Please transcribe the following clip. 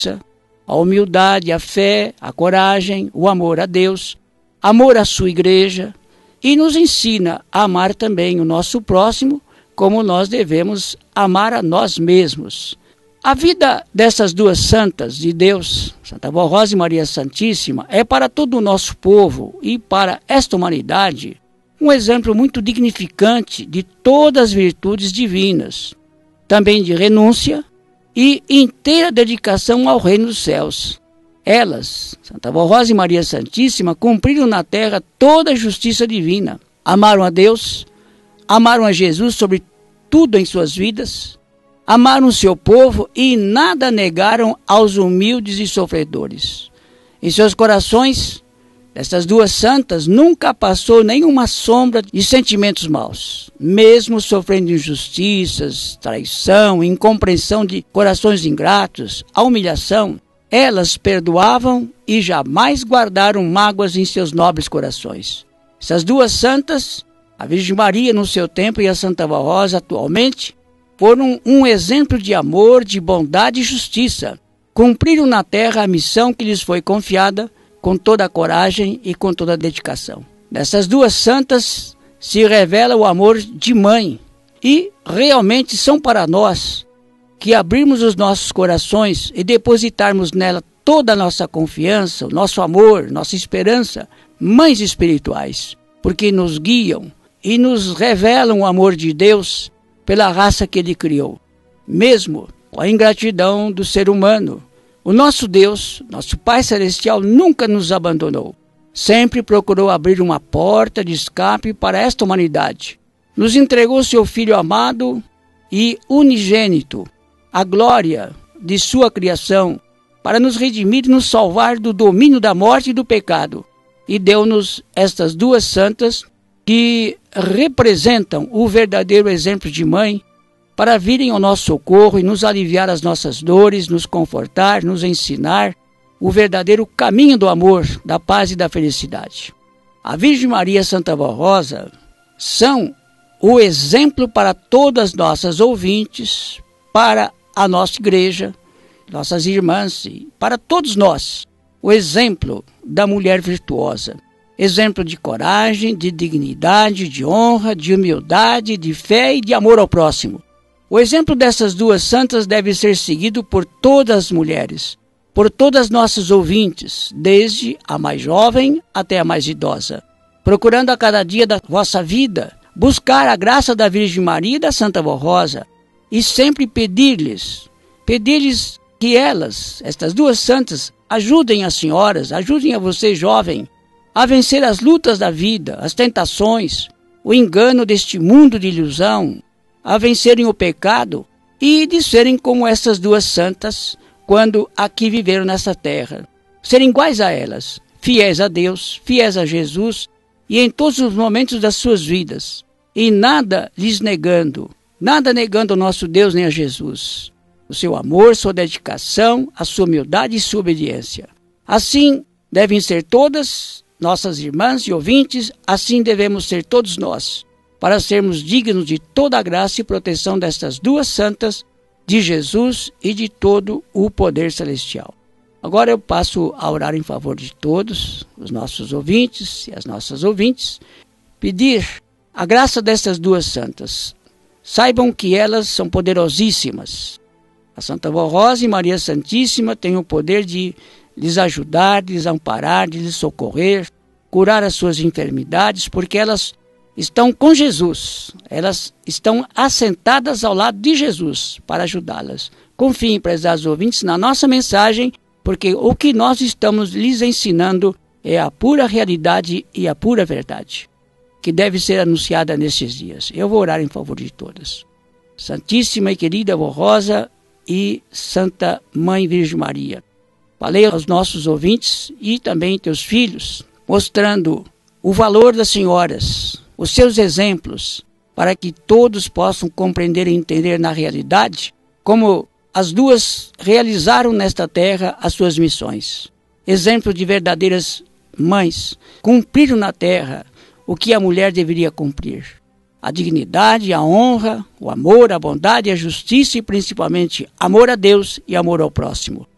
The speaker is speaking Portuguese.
a humildade, a fé, a coragem, o amor a Deus, amor à sua igreja, e nos ensina a amar também o nosso próximo, como nós devemos amar a nós mesmos. A vida dessas duas santas de Deus, Santa Avó Rosa e Maria Santíssima, é para todo o nosso povo e para esta humanidade um exemplo muito dignificante de todas as virtudes divinas, também de renúncia e inteira dedicação ao reino dos céus. Elas, Santa Avó Rosa e Maria Santíssima, cumpriram na terra toda a justiça divina. Amaram a Deus, amaram a Jesus sobre tudo em suas vidas, amaram o seu povo e nada negaram aos humildes e sofredores. Em seus corações, estas duas santas nunca passou nenhuma sombra de sentimentos maus. Mesmo sofrendo injustiças, traição, incompreensão de corações ingratos, a humilhação, elas perdoavam e jamais guardaram mágoas em seus nobres corações. Essas duas santas, a Virgem Maria no seu tempo e a Santa Avó Rosa atualmente, foram um exemplo de amor, de bondade e justiça. Cumpriram na terra a missão que lhes foi confiada com toda a coragem e com toda a dedicação. Nessas duas santas se revela o amor de mãe e realmente são para nós que abrirmos os nossos corações e depositarmos nela toda a nossa confiança, o nosso amor, nossa esperança, mães espirituais, porque nos guiam e nos revelam o amor de Deus pela raça que Ele criou. Mesmo com a ingratidão do ser humano, o nosso Deus, nosso Pai Celestial, nunca nos abandonou. Sempre procurou abrir uma porta de escape para esta humanidade. Nos entregou seu Filho amado e unigênito, a glória de sua criação, para nos redimir e nos salvar do domínio da morte e do pecado. E deu-nos estas duas santas que representam o verdadeiro exemplo de mãe para virem ao nosso socorro e nos aliviar as nossas dores, nos confortar, nos ensinar o verdadeiro caminho do amor, da paz e da felicidade. A Virgem Maria e a Santa Avó Rosa são o exemplo para todas as nossas ouvintes, para a nossa igreja, nossas irmãs e para todos nós. O exemplo da mulher virtuosa. Exemplo de coragem, de dignidade, de honra, de humildade, de fé e de amor ao próximo. O exemplo dessas duas santas deve ser seguido por todas as mulheres, por todas as nossas ouvintes, desde a mais jovem até a mais idosa, procurando a cada dia da vossa vida buscar a graça da Virgem Maria e da Santa Avó Rosa e sempre pedir-lhes que elas, estas duas santas, ajudem as senhoras, ajudem a você jovem, a vencer as lutas da vida, as tentações, o engano deste mundo de ilusão, a vencerem o pecado e de serem como essas duas santas quando aqui viveram nessa terra. Serem iguais a elas, fiéis a Deus, fiéis a Jesus e em todos os momentos das suas vidas. E nada lhes negando, nada negando ao nosso Deus nem a Jesus. O seu amor, sua dedicação, a sua humildade e sua obediência. Assim devem ser todas nossas irmãs e ouvintes, assim devemos ser todos nós, para sermos dignos de toda a graça e proteção destas duas santas, de Jesus e de todo o poder celestial. Agora eu passo a orar em favor de todos os nossos ouvintes e as nossas ouvintes, pedir a graça destas duas santas. Saibam que elas são poderosíssimas. A Santa Avó Rosa e Maria Santíssima têm o poder de lhes ajudar, de lhes amparar, de lhes socorrer, curar as suas enfermidades, porque elas estão com Jesus, elas estão assentadas ao lado de Jesus para ajudá-las. Confiem, prezados ouvintes, na nossa mensagem, porque o que nós estamos lhes ensinando é a pura realidade e a pura verdade, que deve ser anunciada nesses dias. Eu vou orar em favor de todas. Santíssima e querida Avó Rosa e Santa Mãe Virgem Maria, falei aos nossos ouvintes e também teus filhos, mostrando o valor das senhoras, os seus exemplos, para que todos possam compreender e entender na realidade como as duas realizaram nesta terra as suas missões. Exemplo de verdadeiras mães, cumpriram na terra o que a mulher deveria cumprir. A dignidade, a honra, o amor, a bondade, a justiça e principalmente amor a Deus e amor ao próximo.